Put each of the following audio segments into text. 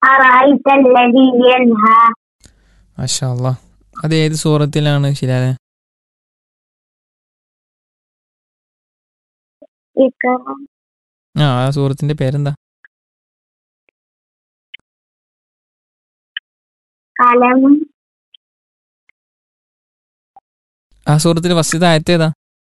أرأيت الذي ينهى മാഷാ അല്ലാഹ്. അത് ഏത് സൂറത്തിലാണ് ഷിലാലെ? اقرأ ആ സൂറത്തിന്റെ പേരെന്താ? قلم ആ സൂറത്തിൽ ഫസ്റ്റത്തെ ആയത്ത് ഏതാ?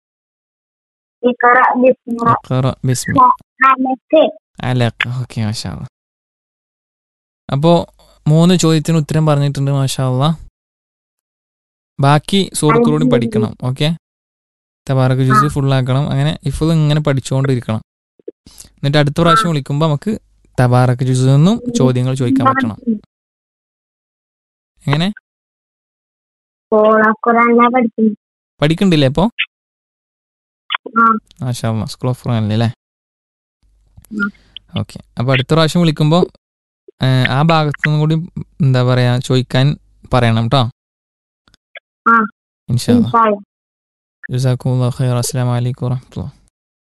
اقرأ باسم ഇഖ്റ ബിസ്മി ربك അലഖ്. ഓക്കെ, മാഷാ അല്ലാഹ്. അപ്പോൾ 3 ചോദ്യത്തിന് ഉത്തരം പറഞ്ഞിട്ടുണ്ട്, മാഷാ അല്ലാഹ്. ബാക്കി സൂറത്തുകൂടി പഠിക്കണം. ഓക്കെ, തബാറക ജുസ് ഫുള്ളാക്കണം. അങ്ങനെ ഇഫുൾ ഇങ്ങനെ പഠിച്ചുകൊണ്ടിരിക്കണം. എന്നിട്ട് അടുത്ത പ്രാവശ്യം വിളിക്കുമ്പോൾ നമുക്ക് തബാറക ജുസ് നിന്നും ചോദ്യങ്ങൾ ചോദിക്കാൻ പറ്റണം. എങ്ങനെ ഖുർആനിലാ പഠിക്കുന്നു. പഠിക്കണ്ടില്ലേ ഇപ്പോൾ? ആ. മാഷാ അല്ലാഹ്, സ്കൂൾ ഓഫ് ഖുർആനിൽ അല്ലേ? ഉം. ഓക്കെ, അപ്പോൾ അടുത്ത പ്രാവശ്യം വിളിക്കുമ്പോൾ ആ ഭാഗത്തുനിന്നും കൂടി എന്താ പറയാ ചോദിക്കാൻ പറയണം കേട്ടോ. ആ. ഇൻഷാ അല്ലാഹ്. ഇൻഷാ അല്ലാഹ്. ജസാക്കുമുല്ലാഹു ഖൈറ. അസ്സലാമു അലൈക്കും വറഹ്മത്തുള്ളാഹി.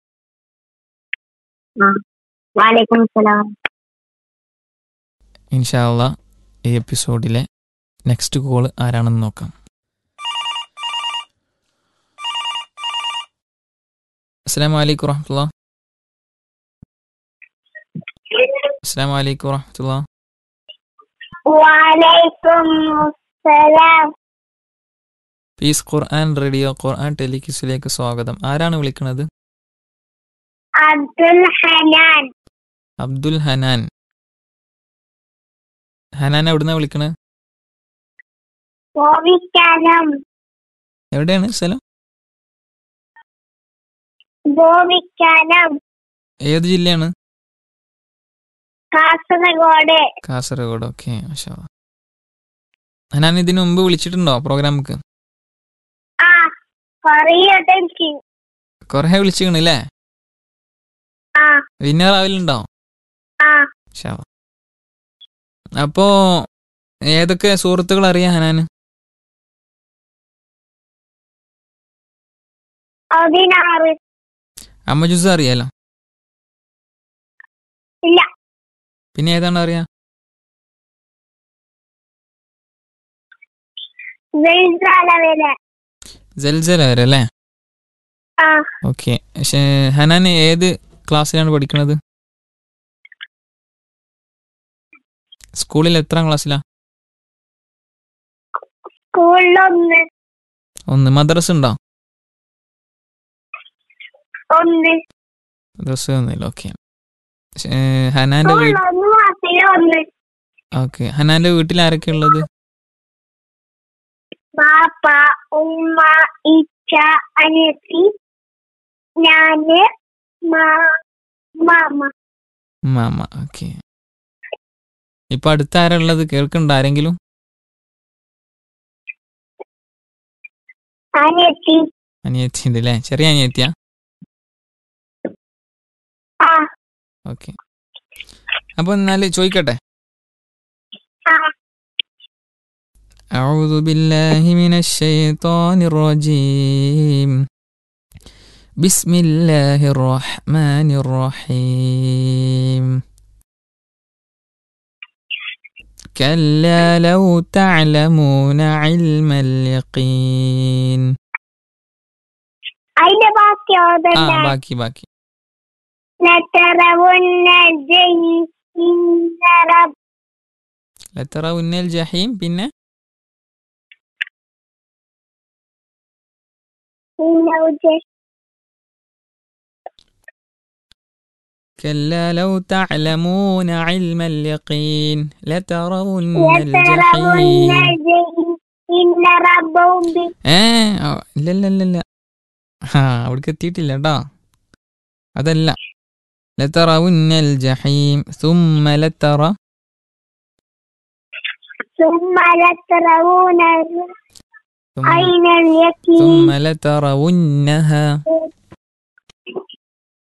വഅലൈക്കും സലാം. ഇൻഷാ അല്ലാഹ് ഈ എപ്പിസോഡിലെ നെക്സ്റ്റ് കോൾ ആരാണെന്ന് നോക്കാം. അസ്സലാമു അലൈക്കും വറഹ്മത്തുള്ളാഹി. അസ്സലാമു അലൈക്കും വറഹ്മത്തുള്ളാഹി. വഅലൈക്കും സലാം. പീസ് ഖുർആൻ റേഡിയോ ഖുർആൻ ടെലിക്യൂസിലേക്ക് സ്വാഗതം. ആരാണ് വിളിക്കുന്നത്? അബ്ദുൽ ഹനാൻ. അബ്ദുൽ ഹനാൻ. ഹനാൻ എവിടുന്നാ വിളിക്കണത്? ബോവിക്കാനം. എവിടെയാണ് സ്ഥലം? ബോവിക്കാനം ഏത് ജില്ലയാണ്? കാസർഗോഡ്. കാസർഗോഡ്. ഓക്കെ, മാഷാ അല്ലാഹ്. ഹനാൻ ഇതിനു മുമ്പ് വിളിച്ചിട്ടുണ്ടോ പ്രോഗ്രാമിക്ക്? ആ, കൊറിയടക്കി. കുറേ വിളിച്ചിക്കണല്ലേ? ആ. വിന്നർ ആവലുണ്ടോ? ആ. മാഷാ അല്ലാഹ്. അപ്പോ ഏതൊക്കെ സുഹൃത്തുക്കൾ അറിയാം ഹനാന്? 16. അമ്മ ജുസ് അറിയാലോ? ഇല്ല. പിന്നെ ഏതാണ് അറിയാ? വെൽസാല വരെ. ജൽജല വരെ അല്ലേ? ആ. ഓക്കെ. ഹനാൻ ഏത് ക്ലാസ്സിലാണ് പഠിക്കുന്നത്? സ്കൂളിൽ എത്രാം ക്ലാസ്സിലാ? സ്കൂളിലൊന്ന്. ഒന്ന്. മദ്രസ ഉണ്ടോ? ഒന്ന്. മദ്രസ ഒന്നുമില്ല. ഓക്കെ. ഹനാന്റെ സ്കൂളിലൊന്ന് മാസത്തിലൊന്ന്. ഓക്കെ. ഹനാന്റെ വീട്ടിൽ ആരൊക്കെ ഉള്ളത്? ബാപ്പ, ഉമ്മ, ഇച്ച, അനിയത്തി, ഞാന്, മാമ. മാമ. ഓക്കെ. ഇപ്പൊ അടുത്ത ആരാ ഉള്ളത്? കേൾക്കണ്ട ആരെങ്കിലും? അനിയത്തി. അനിയത്തി ഉണ്ട് അല്ലേ? ചെറിയ അനിയത്തിയാ? ആ. ഓക്കെ. അപ്പൊ എന്നാല് ചോദിക്കട്ടെ. ആ. أعوذ بالله من الشيطان الرجيم بسم الله الرحمن الرحيم كلا لو تعلمون علم اليقين. അതിന്റെ ബാക്കി ഓതണ്ട. ബാക്കി ലതറവുന്ന ജഹീം. لترون الجحيم. പിന്നെ كلا لو تعلمون علم اليقين لترون الجحيم. ഇല്ല അവിടേക്ക് എത്തിയിട്ടില്ല കേട്ടോ. അതല്ല. لترون الجحيم ثم لترونها